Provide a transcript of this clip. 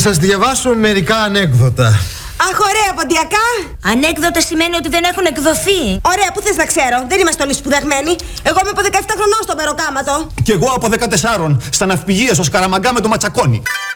σας διαβάσω μερικά ανέκδοτα. Αχ, ωραία, ποντιακά. Ανέκδοτα σημαίνει ότι δεν έχουν εκδοθεί. Ωραία, πού θες να ξέρω. Δεν είμαστε όλοι σπουδαγμένοι. Εγώ είμαι από 17 χρονών στο Μεροκάματο. Κι εγώ από 14, στα ναυπηγεία στο Σκαραμαγκά με το Ματσακόνι.